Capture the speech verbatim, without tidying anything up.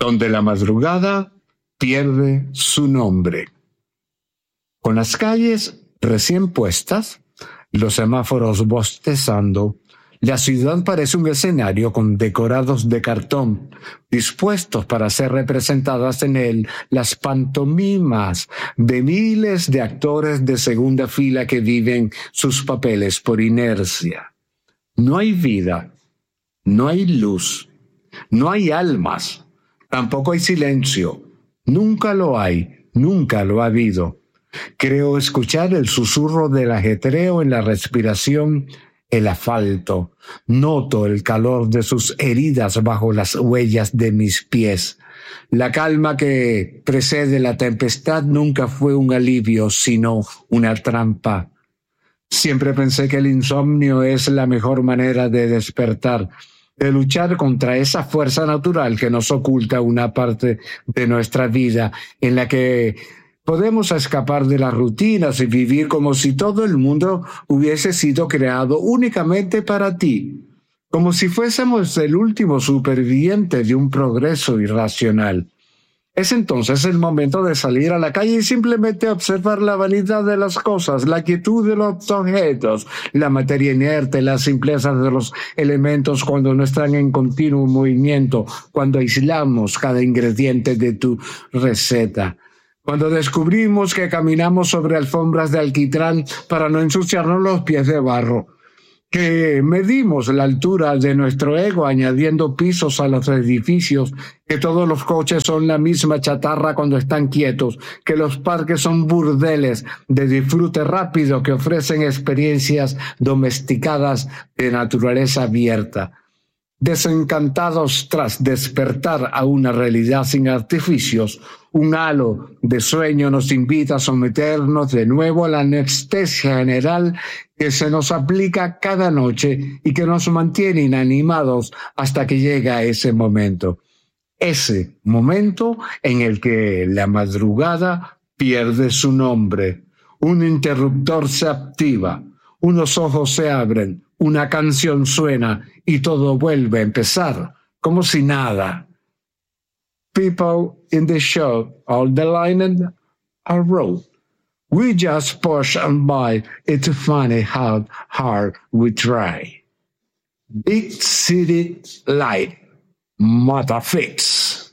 donde la madrugada pierde su nombre. Con las calles recién puestas, los semáforos bostezando, la ciudad parece un escenario con decorados de cartón, dispuestos para ser representadas en él las pantomimas de miles de actores de segunda fila que viven sus papeles por inercia. No hay vida, no hay luz, no hay almas, tampoco hay silencio, nunca lo hay, nunca lo ha habido. Creo escuchar el susurro del ajetreo en la respiración, el asfalto. Noto el calor de sus heridas bajo las huellas de mis pies. La calma que precede la tempestad nunca fue un alivio, sino una trampa. Siempre pensé que el insomnio es la mejor manera de despertar, de luchar contra esa fuerza natural que nos oculta una parte de nuestra vida en la que podemos escapar de las rutinas y vivir como si todo el mundo hubiese sido creado únicamente para ti, como si fuésemos el último superviviente de un progreso irracional. Es entonces el momento de salir a la calle y simplemente observar la vanidad de las cosas, la quietud de los objetos, la materia inerte, la simpleza de los elementos cuando no están en continuo movimiento, cuando aislamos cada ingrediente de tu receta. Cuando descubrimos que caminamos sobre alfombras de alquitrán para no ensuciarnos los pies de barro, que medimos la altura de nuestro ego añadiendo pisos a los edificios, que todos los coches son la misma chatarra cuando están quietos, que los parques son burdeles de disfrute rápido que ofrecen experiencias domesticadas de naturaleza abierta. Desencantados tras despertar a una realidad sin artificios, un halo de sueño nos invita a someternos de nuevo a la anestesia general que se nos aplica cada noche y que nos mantiene inanimados hasta que llega ese momento. Ese momento en el que la madrugada pierde su nombre, un interruptor se activa, unos ojos se abren, una canción suena y todo vuelve a empezar, como si nada. People in the show, all the line are road. We just push on by. It's funny how hard we try. Big City Light, Matafix.